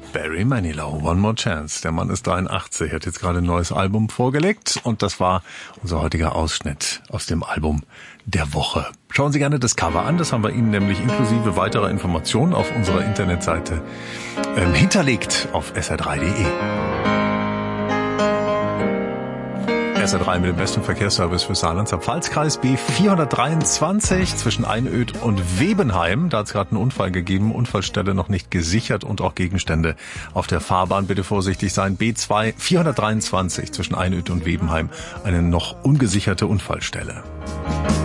Barry Manilow, One More Chance. Der Mann ist 83, hat jetzt gerade ein neues Album vorgelegt und das war unser heutiger Ausschnitt aus dem Album der Woche. Schauen Sie gerne das Cover an, das haben wir Ihnen nämlich inklusive weiterer Informationen auf unserer Internetseite hinterlegt auf sr3.de. SR3 mit dem besten Verkehrsservice für Saarlands am Pfalzkreis B423 zwischen Einöd und Webenheim. Da hat es gerade einen Unfall gegeben, Unfallstelle noch nicht gesichert und auch Gegenstände auf der Fahrbahn. Bitte vorsichtig sein. B2 423 zwischen Einöd und Webenheim, eine noch ungesicherte Unfallstelle.